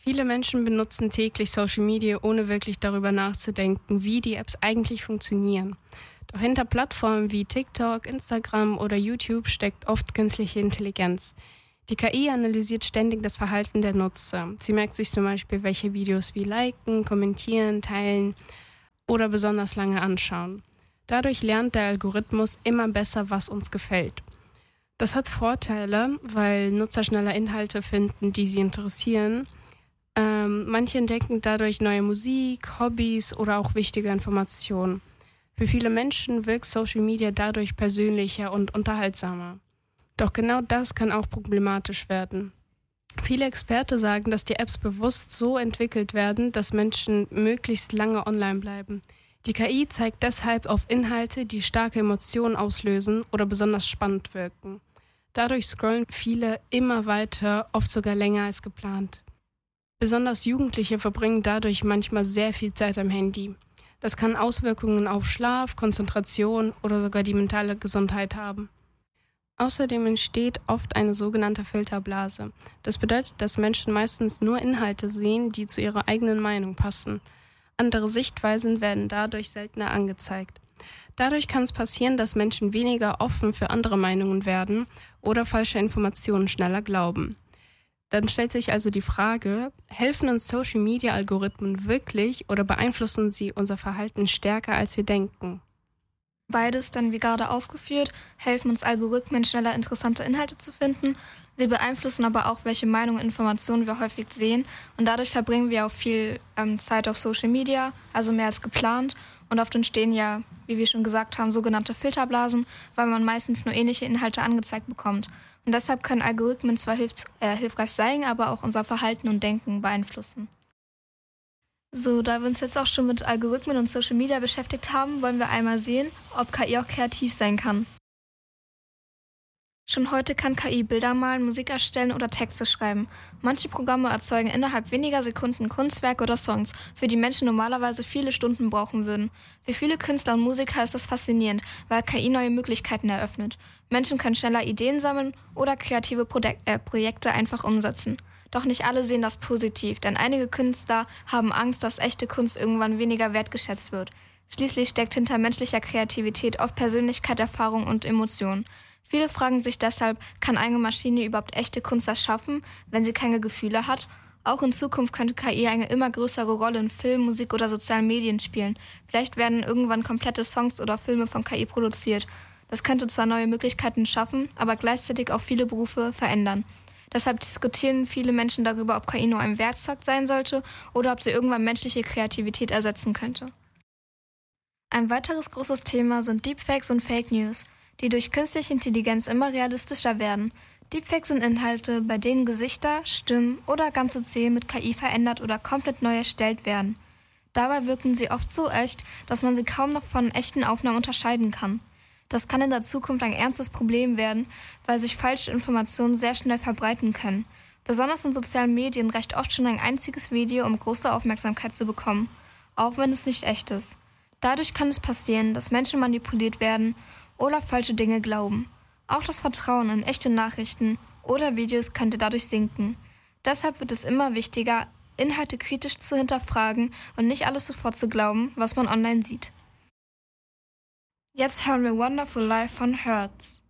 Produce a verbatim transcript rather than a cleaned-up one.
Viele Menschen benutzen täglich Social Media, ohne wirklich darüber nachzudenken, wie die Apps eigentlich funktionieren. Doch hinter Plattformen wie TikTok, Instagram oder YouTube steckt oft künstliche Intelligenz. Die K I analysiert ständig das Verhalten der Nutzer. Sie merkt sich zum Beispiel, welche Videos wie liken, kommentieren, teilen oder besonders lange anschauen. Dadurch lernt der Algorithmus immer besser, was uns gefällt. Das hat Vorteile, weil Nutzer schneller Inhalte finden, die sie interessieren. Ähm, manche entdecken dadurch neue Musik, Hobbys oder auch wichtige Informationen. Für viele Menschen wirkt Social Media dadurch persönlicher und unterhaltsamer. Doch genau das kann auch problematisch werden. Viele Experten sagen, dass die Apps bewusst so entwickelt werden, dass Menschen möglichst lange online bleiben. Die K I zeigt deshalb auf Inhalte, die starke Emotionen auslösen oder besonders spannend wirken. Dadurch scrollen viele immer weiter, oft sogar länger als geplant. Besonders Jugendliche verbringen dadurch manchmal sehr viel Zeit am Handy. Das kann Auswirkungen auf Schlaf, Konzentration oder sogar die mentale Gesundheit haben. Außerdem entsteht oft eine sogenannte Filterblase. Das bedeutet, dass Menschen meistens nur Inhalte sehen, die zu ihrer eigenen Meinung passen. Andere Sichtweisen werden dadurch seltener angezeigt. Dadurch kann es passieren, dass Menschen weniger offen für andere Meinungen werden oder falsche Informationen schneller glauben. Dann stellt sich also die Frage, helfen uns Social-Media-Algorithmen wirklich oder beeinflussen sie unser Verhalten stärker, als wir denken? Beides, denn wie gerade aufgeführt, helfen uns Algorithmen schneller interessante Inhalte zu finden. Sie beeinflussen aber auch, welche Meinungen und Informationen wir häufig sehen. Und dadurch verbringen wir auch viel ähm, Zeit auf Social Media, also mehr als geplant. Und oft entstehen ja, wie wir schon gesagt haben, sogenannte Filterblasen, weil man meistens nur ähnliche Inhalte angezeigt bekommt. Und deshalb können Algorithmen zwar hilf- äh, hilfreich sein, aber auch unser Verhalten und Denken beeinflussen. So, da wir uns jetzt auch schon mit Algorithmen und Social Media beschäftigt haben, wollen wir einmal sehen, ob K I auch kreativ sein kann. Schon heute kann K I Bilder malen, Musik erstellen oder Texte schreiben. Manche Programme erzeugen innerhalb weniger Sekunden Kunstwerke oder Songs, für die Menschen normalerweise viele Stunden brauchen würden. Für viele Künstler und Musiker ist das faszinierend, weil K I neue Möglichkeiten eröffnet. Menschen können schneller Ideen sammeln oder kreative Projek- äh, Projekte einfach umsetzen. Doch nicht alle sehen das positiv, denn einige Künstler haben Angst, dass echte Kunst irgendwann weniger wertgeschätzt wird. Schließlich steckt hinter menschlicher Kreativität oft Persönlichkeit, Erfahrung und Emotion. Viele fragen sich deshalb, kann eine Maschine überhaupt echte Kunst erschaffen, wenn sie keine Gefühle hat? Auch in Zukunft könnte K I eine immer größere Rolle in Film, Musik oder sozialen Medien spielen. Vielleicht werden irgendwann komplette Songs oder Filme von K I produziert. Das könnte zwar neue Möglichkeiten schaffen, aber gleichzeitig auch viele Berufe verändern. Deshalb diskutieren viele Menschen darüber, ob K I nur ein Werkzeug sein sollte oder ob sie irgendwann menschliche Kreativität ersetzen könnte. Ein weiteres großes Thema sind Deepfakes und Fake News, die durch künstliche Intelligenz immer realistischer werden. Deepfakes sind Inhalte, bei denen Gesichter, Stimmen oder ganze Szenen mit K I verändert oder komplett neu erstellt werden. Dabei wirken sie oft so echt, dass man sie kaum noch von echten Aufnahmen unterscheiden kann. Das kann in der Zukunft ein ernstes Problem werden, weil sich falsche Informationen sehr schnell verbreiten können. Besonders in sozialen Medien reicht oft schon ein einziges Video, um große Aufmerksamkeit zu bekommen, auch wenn es nicht echt ist. Dadurch kann es passieren, dass Menschen manipuliert werden oder falsche Dinge glauben. Auch das Vertrauen in echte Nachrichten oder Videos könnte dadurch sinken. Deshalb wird es immer wichtiger, Inhalte kritisch zu hinterfragen und nicht alles sofort zu glauben, was man online sieht. Jetzt hören wir Wonderful Life von Hertz.